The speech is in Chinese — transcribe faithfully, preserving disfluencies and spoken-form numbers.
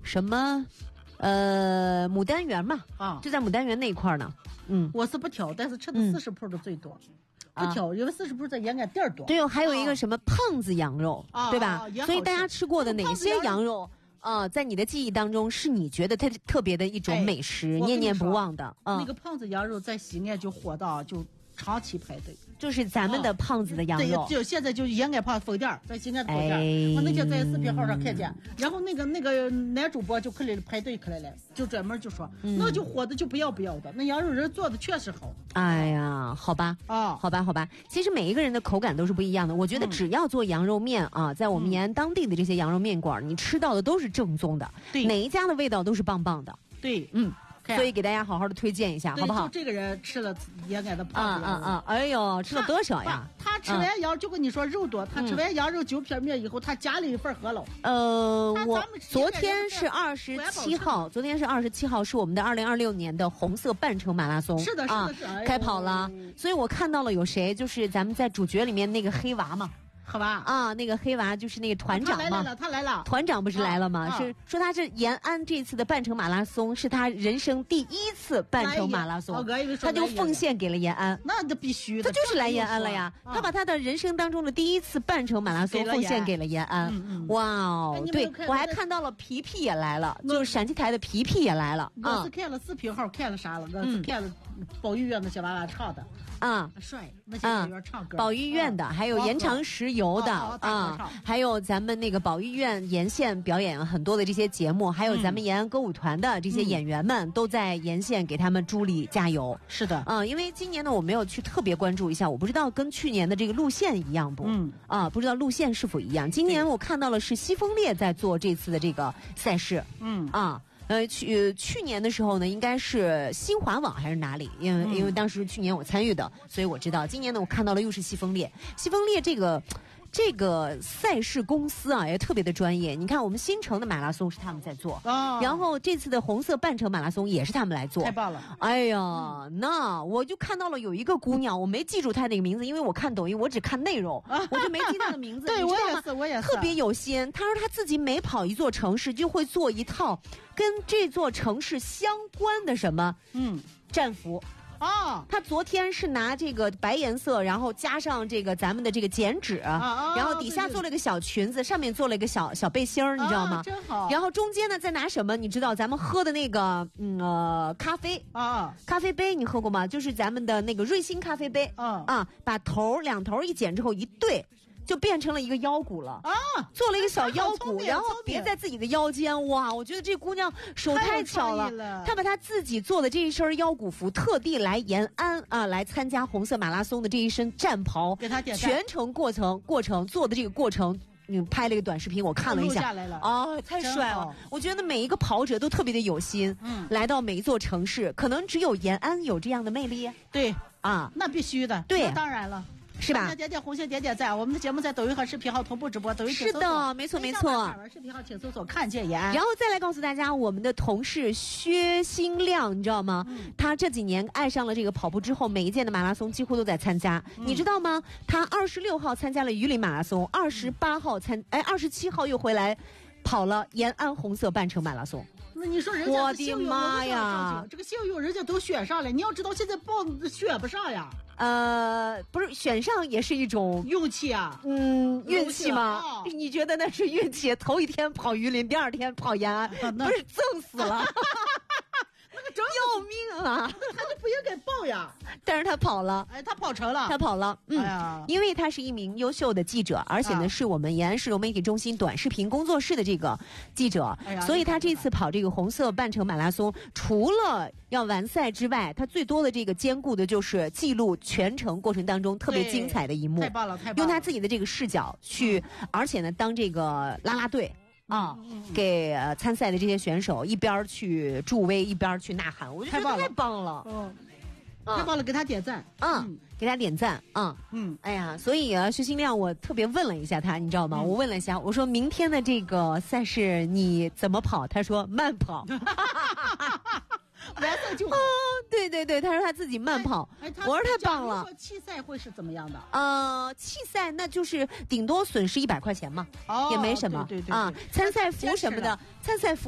什么，呃，牡丹园嘛， 啊， 就在牡丹园那一块呢。嗯， 我是不挑，但是吃的四十铺的最多。 嗯、 不挑，因为四十铺在延安店儿多。 对哦，还有一个什么胖子羊肉， 啊、 对吧、 啊？ 所以大家吃过的哪些羊肉？啊、呃，在你的记忆当中，是你觉得它特别的一种美食，哎、念念不忘的。嗯， 那个胖子羊肉在西安就火到就长期排队， 就是咱们的胖子的羊肉。 啊、对，就现在就延安胖分店，在西安的分店。哎、我那天在视频号上看见，然后那个那个男主播就可来排队可来了，就专门就说，嗯、那就火的就不要不要的，那羊肉人做的确实好。 哎呀，好吧， 啊， 好吧，好吧。其实每一个人的口感都是不一样的。我觉得只要做羊肉面啊，在我们延安当地的这些羊肉面馆，你吃到的都是正宗的， 对， 哪一家的味道都是棒棒的。 对， 嗯。所以给大家好好的推荐一下，好不好？ 就这个人吃了延安的胖子羊肉， 啊啊啊！哎呦，吃了多少呀？ 他, 他吃完羊、嗯、就跟你说肉多，他吃完羊肉九片面以后，他加了一份饸饹。 呃，我昨天是二十七号，昨天是二十七号，是我们的二零二六年的红色半程马拉松， 是的，是的，是的、 啊、开跑了。所以我看到了有谁，就是咱们在主角里面那个黑娃嘛。 好吧啊，那个黑娃就是那个团长嘛， 他来了，他来了， 团长不是来了吗？ 啊、 是说他是延安这次的半程马拉松，是他人生第一次半程马拉松，他就奉献给了延安。 那这必须的， 他就是来延安了呀！ 啊、 他把他的人生当中的第一次半程马拉松奉献给了延安。 嗯嗯、 哇哦，对，我还看到了皮皮也来了，就是陕西台的皮皮也来了。 我是看了视频号，看了啥了？我是看了保育院那些娃娃唱的。 啊， 帅！那些演员唱歌， 保育院的，还有延长石油的啊， 还有咱们那个保育院沿线表演很多的这些节目，还有咱们延安歌舞团的这些演员们都在沿线给他们助力加油。 是的， 啊，因为今年呢我没有去特别关注一下，我不知道跟去年的这个路线一样不？ 嗯， 啊，不知道路线是否一样。今年我看到了是西风烈在做这次的这个赛事。 嗯啊。呃，去去年的时候呢，应该是新华网还是哪里？因为、嗯、因为当时去年我参与的，所以我知道。今年呢，我看到了又是西风烈，西风烈这个这个赛事公司啊，也特别的专业。你看，我们新城的马拉松是他们在做， 哦、 然后这次的红色半程马拉松也是他们来做， 太棒了！ 哎呀，嗯、那我就看到了有一个姑娘，我没记住她那个名字，因为我看抖音，我只看内容，我就没记她的名字。 对，我也是，我也是， 特别有心。她说她自己每跑一座城市，就会做一套跟这座城市相关的什么， 嗯， 战服。 哦， 他昨天是拿这个白颜色，然后加上这个咱们的这个剪纸， 啊、 然后底下做了一个小裙子，上面做了一个小小背心儿，你知道吗？ 啊、真好。 然后中间呢再拿什么？你知道咱们喝的那个嗯呃咖啡啊， 咖啡杯你喝过吗？就是咱们的那个瑞幸咖啡杯， 啊啊，把头两头一剪之后一对。就变成了一个腰鼓了啊！ 做了一个小腰鼓，然后别在自己的腰间。哇，我觉得这姑娘手太巧了， 了她把她自己做的这一身腰鼓服，特地来延安啊，来参加红色马拉松的这一身战袍， 给她点赞。 全程过程过程做的这个过程。嗯，拍了一个短视频，我看了一下， 下来了哦，太帅了！我觉得每一个跑者都特别的有心， 嗯， 来到每一座城市，可能只有延安有这样的魅力。 对啊， 那必须的， 对， 当然了。 是吧？ 点点红心，点点赞！我们的节目在抖音和视频号同步直播，抖音是的，没错没错。 视频号请搜索看见延安。 然后再来告诉大家，我们的同事薛新亮，你知道吗？ 嗯、 他这几年爱上了这个跑步之后，每一届的马拉松几乎都在参加。 嗯、 你知道吗？他二十六号参加了榆林马拉松，二十八号参哎二十七号又回来跑了延安红色半程马拉松。 那你说人家我的妈呀， 这个幸运人家都选上了，你要知道现在报选不上呀。 呃，不是选上也是一种运气啊， 嗯，运气吗？ 哦、 你觉得那是运气？头一天跑榆林，第二天跑延安， 啊、 不是赠死了？ 那个真要命啊！ 他就不应该报呀。 但是他跑了， 哎，他跑成了， 他跑了，嗯， 哎呀， 因为他是一名优秀的记者，而且呢、啊、是我们延安市融媒体中心短视频工作室的这个记者， 哎呀， 所以他这次跑这个红色半程马拉松，除了要完赛之外，他最多的这个兼顾的就是记录全程过程当中特别精彩的一幕， 太棒了，太棒了， 用他自己的这个视角去，嗯、而且呢，当这个啦啦队。啊、嗯，给、呃、参赛的这些选手一边去助威，一边去呐喊，我觉得太棒了， 嗯，太棒了，给他点赞， 嗯，嗯给他点赞，啊、 嗯，嗯， 哎呀，所以啊，薛新亮，我特别问了一下他，你知道吗？嗯、我问了一下，我说明天的这个赛事你怎么跑？他说慢跑。 完赛就好、 哦，对对对，他说他自己慢跑， 哎哎、 我说太棒了。 说弃赛会是怎么样的？ 呃，弃赛那就是顶多损失一百块钱嘛， 哦， 也没什么， 对对对对啊，参赛服什么的，参赛服。